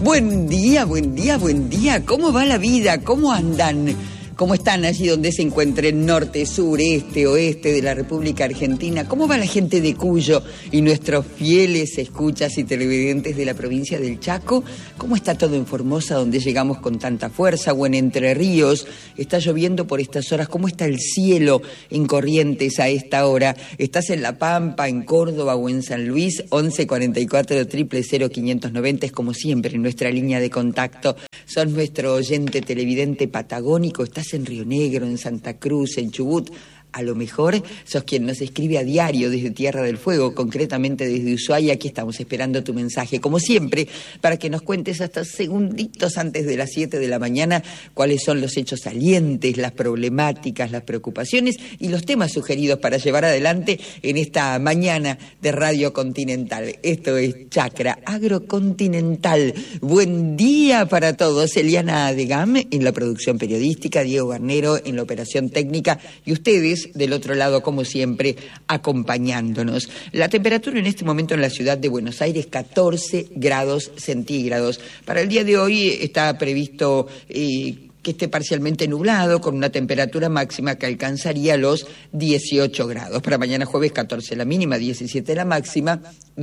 Buen día, buen día, buen día. ¿Cómo va la vida? ¿Cómo andan? ¿Cómo están allí donde se encuentren norte, sur, este, oeste de la República Argentina? ¿Cómo va la gente de Cuyo y nuestros fieles escuchas y televidentes de la provincia del Chaco? ¿Cómo está todo en Formosa, donde llegamos con tanta fuerza? O en Entre Ríos, está lloviendo por estas horas. ¿Cómo está el cielo en Corrientes a esta hora? ¿Estás en La Pampa, en Córdoba o en San Luis? 11 44 000 590 es como siempre nuestra línea de contacto. Sos nuestro oyente televidente patagónico. ¿Estás en Río Negro, en Santa Cruz, en Chubut? A lo mejor sos quien nos escribe a diario desde Tierra del Fuego, concretamente desde Ushuaia. Aquí estamos esperando tu mensaje, como siempre, para que nos cuentes hasta segunditos antes de las 7 de la mañana cuáles son los hechos salientes, las problemáticas, las preocupaciones y los temas sugeridos para llevar adelante en esta mañana de Radio Continental. Esto es Chacra Agrocontinental. Buen día para todos. Eliana Adegam en la producción periodística, Diego Garnero en la operación técnica y ustedes del otro lado, como siempre, acompañándonos. La temperatura en este momento en la ciudad de Buenos Aires, 14 grados centígrados. Para el día de hoy está previsto que esté parcialmente nublado, con una temperatura máxima que alcanzaría los 18 grados. Para mañana jueves, 14 la mínima, 17 la máxima,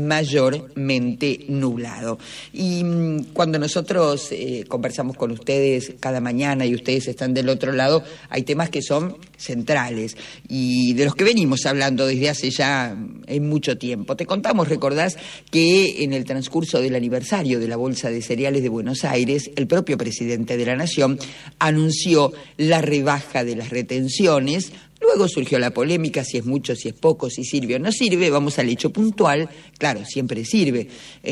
mayormente nublado. Y cuando nosotros conversamos con ustedes cada mañana y ustedes están del otro lado, hay temas que son centrales y de los que venimos hablando desde hace ya mucho tiempo. Te contamos, recordás, que en el transcurso del aniversario de la Bolsa de Cereales de Buenos Aires, el propio presidente de la Nación anunció la rebaja de las retenciones. Luego surgió la polémica, si es mucho, si es poco, si sirve o no sirve. Vamos al hecho puntual. Claro, siempre sirve.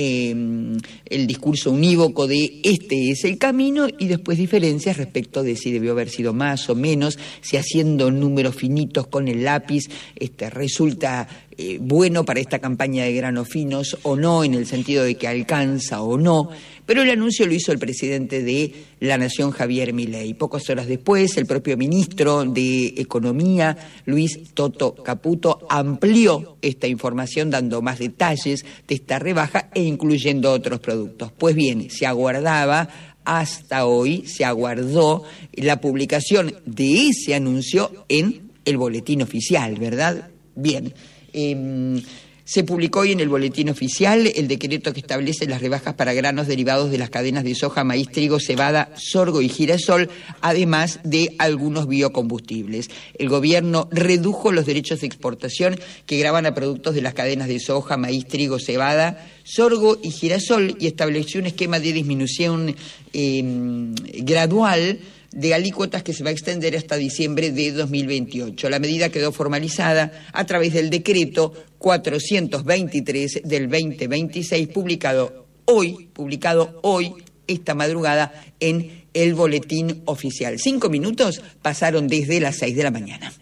El discurso unívoco de este es el camino y después diferencias respecto de si debió haber sido más o menos, si haciendo números finitos con el lápiz resulta bueno para esta campaña de granos finos o no, en el sentido de que alcanza o no. Pero el anuncio lo hizo el presidente de la Nación, Javier Milei. Pocas horas después, el propio ministro de Economía, Luis Toto Caputo, amplió esta información dando más detalles de esta rebaja e incluyendo otros productos. Pues bien, se aguardaba hasta hoy, se aguardó la publicación de ese anuncio en el boletín oficial, ¿verdad? Bien. Se publicó hoy en el boletín oficial el decreto que establece las rebajas para granos derivados de las cadenas de soja, maíz, trigo, cebada, sorgo y girasol, además de algunos biocombustibles. El gobierno redujo los derechos de exportación que gravan a productos de las cadenas de soja, maíz, trigo, cebada, sorgo y girasol y estableció un esquema de disminución gradual de alícuotas que se va a extender hasta diciembre de 2028. La medida quedó formalizada a través del decreto 423 del 2026, publicado hoy, esta madrugada, en el boletín oficial. 5 minutos pasaron desde las 6 de la mañana.